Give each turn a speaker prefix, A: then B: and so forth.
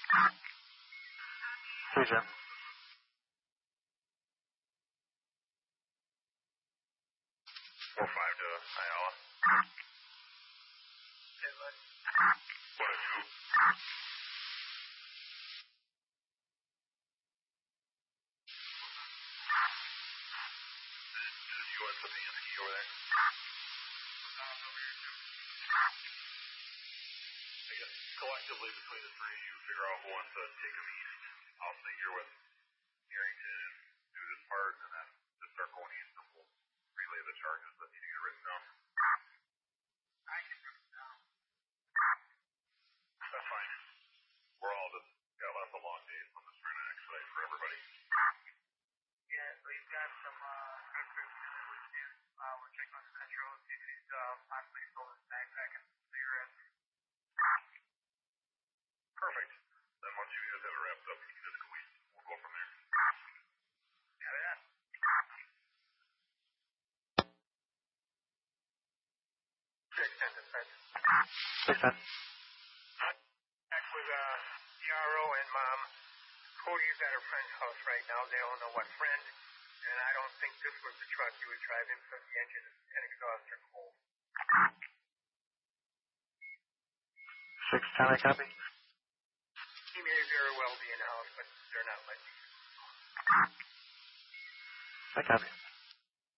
A: Hey, Jim.
B: 4-5 to Iowa.
C: Hey, bud.
B: 1-2. Did you want something in the key over there? I guess collectively between the three, you figure out who wants to take them east. I'll stay here with Harrington and do this part, and then just start going east, and we'll relay the charges that need to get written down.
C: I can write it down.
B: That's fine. We're all just got lots of long days. I'm just trying to expedite for everybody.
C: Yeah, so you've got some drug search with you. We're checking on the metro, see if he's possibly stolen his backpack and cigarettes.
B: Perfect. Then once you guys have it wrapped up, you can just go east. We'll go from there.
C: Yeah, yeah. 610 defense.
A: 610.
C: Back with DRO and Mom. Cody's at her friend's house right now. They don't know what friend. And I don't think this was the truck he was driving because the engine and exhaust are cold.
A: 610, I copy.
C: He may very well be in the house, but they're not letting me.
A: I copy.